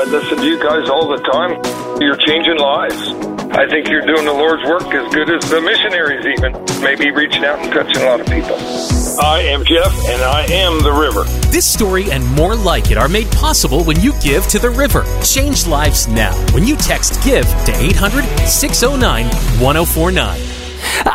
I listen to you guys all the time. You're changing lives. I think you're doing the Lord's work as good as the missionaries even. Maybe reaching out and touching a lot of people. I am Jeff, and I am the river. This story and more like it are made possible when you give to the river. Change lives now when you text GIVE to 800-609-1049.